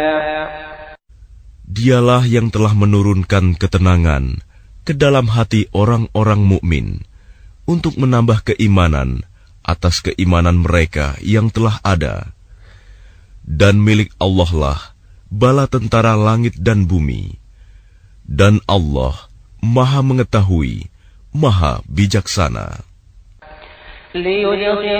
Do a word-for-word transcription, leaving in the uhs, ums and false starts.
Dialah yang telah menurunkan ketenangan ke dalam hati orang-orang mukmin untuk menambah keimanan atas keimanan mereka yang telah ada. Dan milik Allah lah bala tentara langit dan bumi. Dan Allah Maha Mengetahui, Maha Bijaksana.